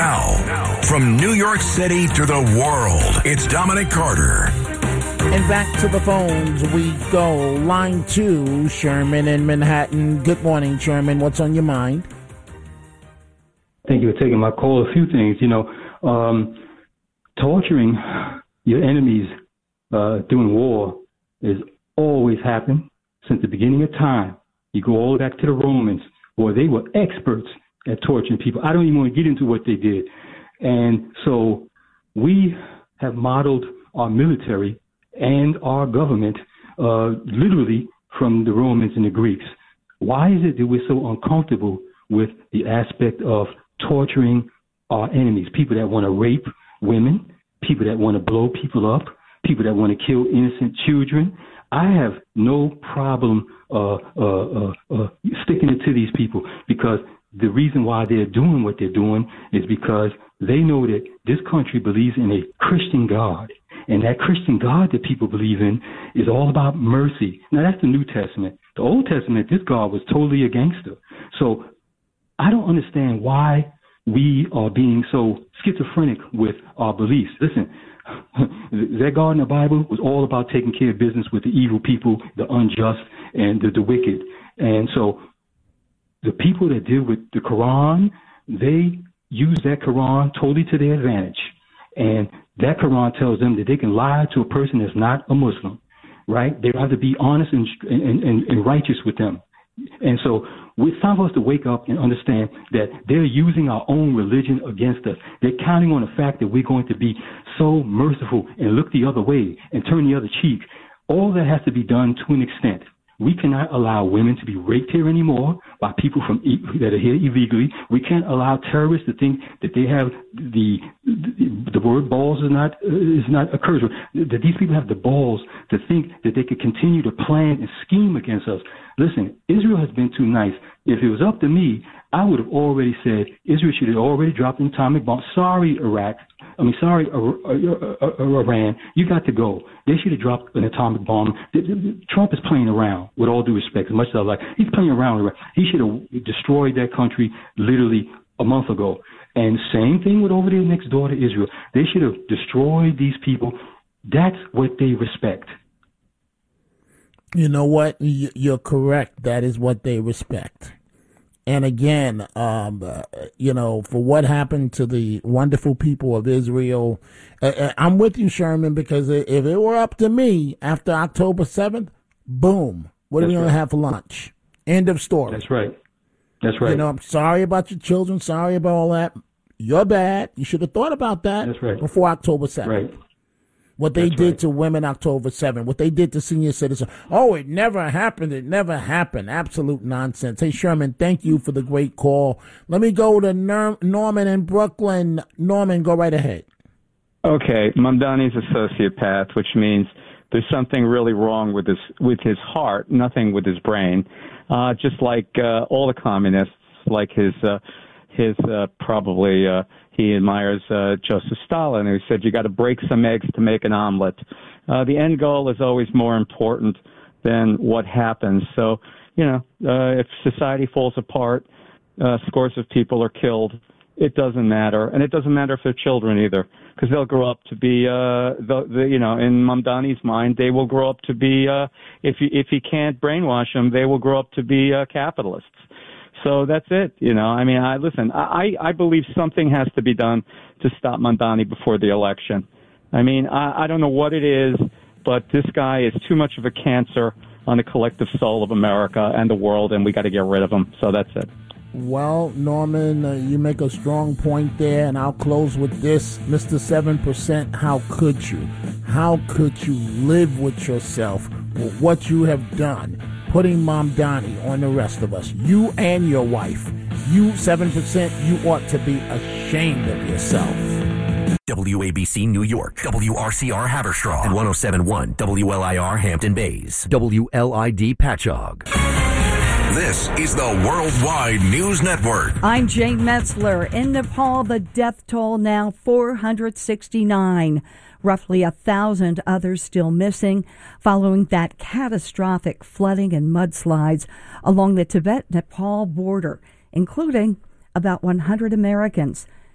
Now, from New York City to the world, it's Dominic Carter. And back to the phones we go. Line 2, Sherman in Manhattan. Good morning, Sherman. What's on your mind? Thank you for taking my call. A few things, torturing your enemies during war has always happened since the beginning of time. You go all back to the Romans, where they were experts at torturing people. I don't even want to get into what they did. And so we have modeled our military and our government literally from the Romans and the Greeks. Why is it that we're so uncomfortable with the aspect of torturing our enemies, people that want to rape women, people that want to blow people up, people that want to kill innocent children? I have no problem sticking it to these people, because the reason why they're doing what they're doing is because they know that this country believes in a Christian God. And that Christian God that people believe in is all about mercy. Now, that's the New Testament. The Old Testament, this God was totally a gangster. So I don't understand why we are being so schizophrenic with our beliefs. Listen, that God in the Bible was all about taking care of business with the evil people, the unjust, and the wicked. And so the people that deal with the Quran, they use that Quran totally to their advantage. And that Quran tells them that they can lie to a person that's not a Muslim, right? They have to be honest and righteous with them. And so it's time for us to wake up and understand that they're using our own religion against us. They're counting on the fact that we're going to be so merciful and look the other way and turn the other cheek. All that has to be done to an extent. We cannot allow women to be raped here anymore by people that are here illegally. We can't allow terrorists to think that they have the word balls is not a curse word, that these people have the balls to think that they could continue to plan and scheme against us. Listen, Israel has been too nice. If it was up to me, I would have already said Israel should have already dropped an atomic bomb. Sorry, Iran, you got to go. They should have dropped an atomic bomb. Trump is playing around, with all due respect, as much as I like. He's playing around. He should have destroyed that country literally a month ago. And same thing with over there next door to Israel. They should have destroyed these people. That's what they respect. You know what? You're correct. That is what they respect. And again, for what happened to the wonderful people of Israel, I'm with you, Sherman, because if it were up to me after October 7th, boom, what are we going to have for lunch? End of story. That's right. That's right. I'm sorry about your children. Sorry about all that. You're bad. You should have thought about that. That's right. Before October 7th. Right. What they did to women October 7th, what they did to senior citizens. Oh, it never happened. It never happened. Absolute nonsense. Hey, Sherman, thank you for the great call. Let me go to Norman in Brooklyn. Norman, go right ahead. Okay, Mamdani's a sociopath, which means there's something really wrong with his heart, nothing with his brain. Just like all the communists, like he admires Joseph Stalin, who said you got to break some eggs to make an omelet. The end goal is always more important than what happens. So, if society falls apart, scores of people are killed, it doesn't matter. And it doesn't matter if they're children either, because they'll grow up to be, in Mamdani's mind, they will grow up to be, if he can't brainwash them, they will grow up to be capitalists. So that's it. I believe something has to be done to stop Mamdani before the election. I don't know what it is, but this guy is too much of a cancer on the collective soul of America and the world, and we got to get rid of him. So that's it. Well, Norman, you make a strong point there, and I'll close with this. Mr. 7%, how could you? How could you live with yourself with what you have done? Putting Mamdani on the rest of us. You and your wife. You, 7%, you ought to be ashamed of yourself. WABC New York, WRCR Haverstraw, and 107.1 WLIR Hampton Bays, WLID Patchogue. This is the Worldwide News Network. I'm Jane Metzler. In Nepal, the death toll now 469. Roughly 1,000 others still missing following that catastrophic flooding and mudslides along the Tibet-Nepal border, including about 100 Americans.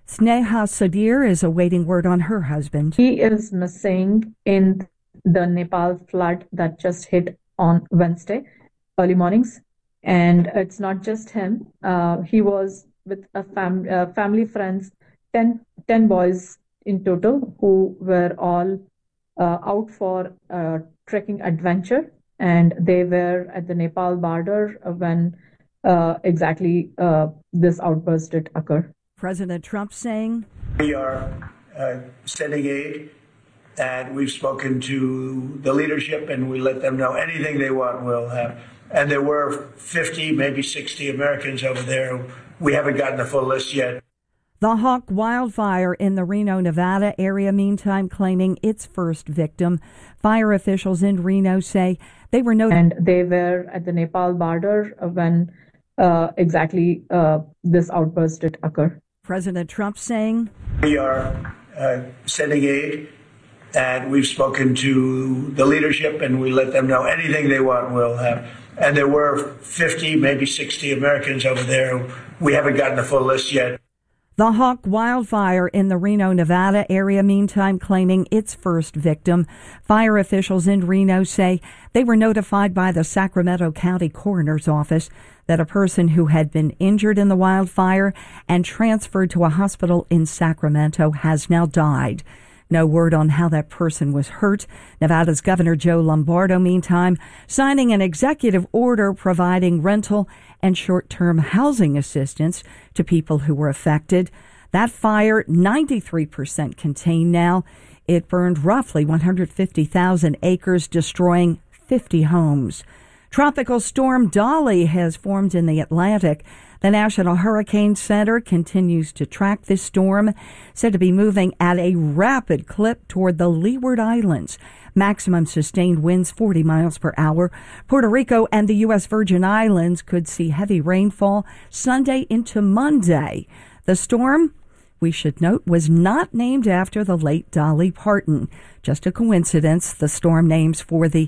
Sneha Sadir is awaiting word on her husband. He is missing in the Nepal flood that just hit on Wednesday, early mornings. And it's not just him. He was with a family, friends, 10 boys in total, who were all out for a trekking adventure. And they were at the Nepal border when exactly this outburst did occur. President Trump saying, "We are sending aid, and we've spoken to the leadership, and we let them know anything they want, we'll have." And there were 50, maybe 60 Americans over there. We haven't gotten the full list yet. The Hawk wildfire in the Reno, Nevada area, meantime, claiming its first victim. Fire officials in Reno say they were And they were at the Nepal border when exactly this outburst did occur. President Trump saying, "We are sending aid, and we've spoken to the leadership, and we let them know anything they want, we'll have." And there were 50, maybe 60 Americans over there. We haven't gotten the full list yet. The Hawk wildfire in the Reno, Nevada area, meantime, claiming its first victim. Fire officials in Reno say they were notified by the Sacramento County Coroner's Office that a person who had been injured in the wildfire and transferred to a hospital in Sacramento has now died. No word on how that person was hurt. Nevada's Governor Joe Lombardo, meantime, signing an executive order providing rental and short-term housing assistance to people who were affected. That fire, 93% contained now. It burned roughly 150,000 acres, destroying 50 homes. Tropical storm Dolly has formed in the Atlantic. The National Hurricane Center continues to track this storm, said to be moving at a rapid clip toward the Leeward Islands. Maximum sustained winds 40 miles per hour. Puerto Rico and the U.S. Virgin Islands could see heavy rainfall Sunday into Monday. The storm, we should note, was not named after the late Dolly Parton. Just a coincidence, the storm names for the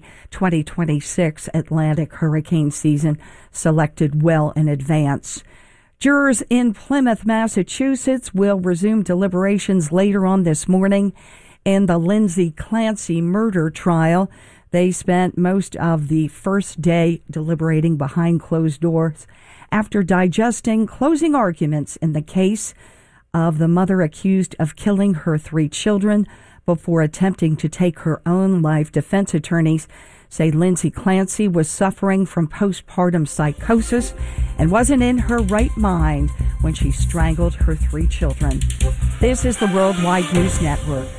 2026 Atlantic hurricane season selected well in advance. Jurors in Plymouth, Massachusetts will resume deliberations later on this morning in the Lindsay Clancy murder trial. They spent most of the first day deliberating behind closed doors after digesting closing arguments in the case of the mother accused of killing her 3 children before attempting to take her own life. Defense attorneys say Lindsay Clancy was suffering from postpartum psychosis and wasn't in her right mind when she strangled her 3 children. This is the Worldwide News Network.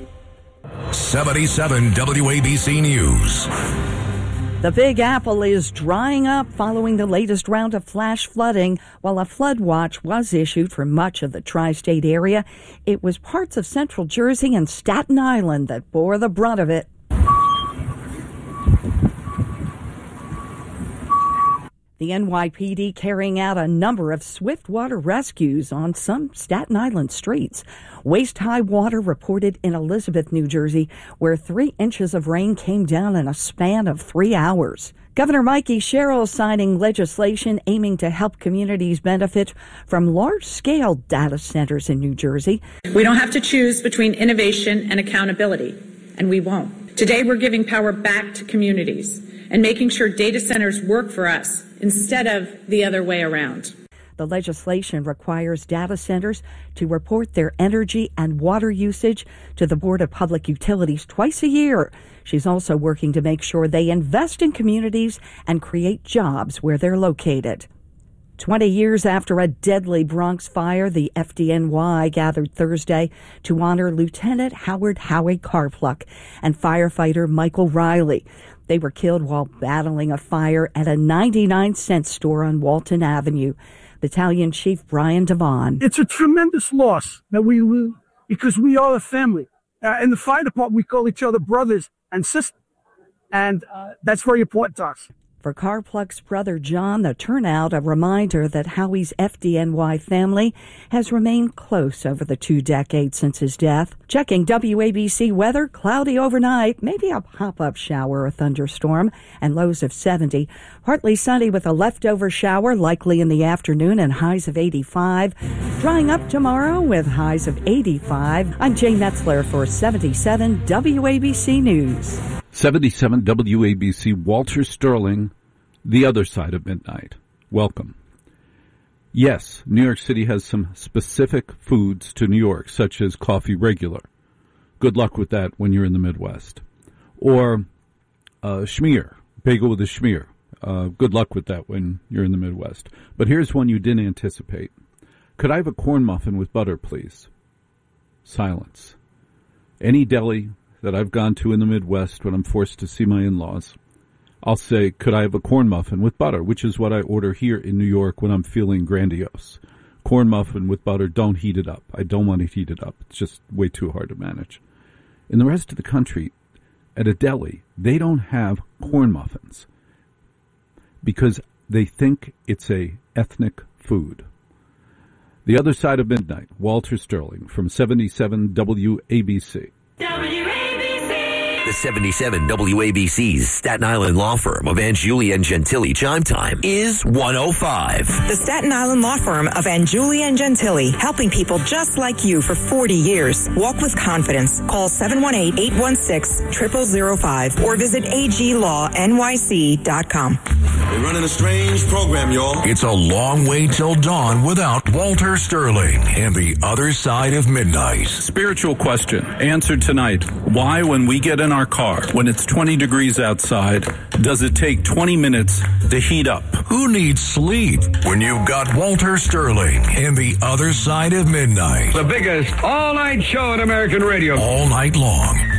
77 WABC News. The Big Apple is drying up following the latest round of flash flooding. While a flood watch was issued for much of the tri-state area, it was parts of central Jersey and Staten Island that bore the brunt of it. The NYPD carrying out a number of swift water rescues on some Staten Island streets. Waist-high water reported in Elizabeth, New Jersey, where 3 inches of rain came down in a span of 3 hours. Governor Mikey Sherrill signing legislation aiming to help communities benefit from large-scale data centers in New Jersey. We don't have to choose between innovation and accountability, and we won't. Today, we're giving power back to communities and making sure data centers work for us instead of the other way around. The legislation requires data centers to report their energy and water usage to the Board of Public Utilities twice a year. She's also working to make sure they invest in communities and create jobs where they're located. 20 years after a deadly Bronx fire, the FDNY gathered Thursday to honor Lieutenant Howard Howie Carpluck and firefighter Michael Riley. They were killed while battling a fire at a 99-cent store on Walton Avenue. Battalion Chief Brian Devon. It's a tremendous loss that we lose because we are a family. In the fire department, we call each other brothers and sisters. And that's very important to us. For Carpluck's brother John, the turnout a reminder that Howie's FDNY family has remained close over the 2 decades since his death. Checking WABC weather, cloudy overnight, maybe a pop-up shower or thunderstorm, and lows of 70. Partly sunny with a leftover shower, likely in the afternoon, and highs of 85. Drying up tomorrow with highs of 85. I'm Jane Metzler for 77 WABC News. 77 WABC, Walter Sterling, The Other Side of Midnight. Welcome. Yes, New York City has some specific foods to New York, such as coffee regular. Good luck with that when you're in the Midwest. Or schmear, bagel with a schmear. Good luck with that when you're in the Midwest. But here's one you didn't anticipate. Could I have a corn muffin with butter, please? Silence. Any deli that I've gone to in the Midwest when I'm forced to see my in-laws, I'll say, could I have a corn muffin with butter, which is what I order here in New York when I'm feeling grandiose. Corn muffin with butter, don't heat it up. I don't want to heat it up. It's just way too hard to manage. In the rest of the country, at a deli, they don't have corn muffins because they think it's a ethnic food. The Other Side of Midnight, Walter Sterling from 77 WABC. The 77 WABC's Staten Island law firm of Angiuli and Gentili chime time is 105. The Staten Island law firm of Angiuli and Gentili, helping people just like you for 40 years. Walk with confidence. Call 718-816-0005 or visit aglawnyc.com. We're running a strange program, y'all. It's a long way till dawn without Walter Sterling and The Other Side of Midnight. Spiritual question answered tonight. Why, when we get in our car, when it's 20 degrees outside, does it take 20 minutes to heat up? Who needs sleep when you've got Walter Sterling and The Other Side of Midnight? The biggest all-night show in American radio. All night long.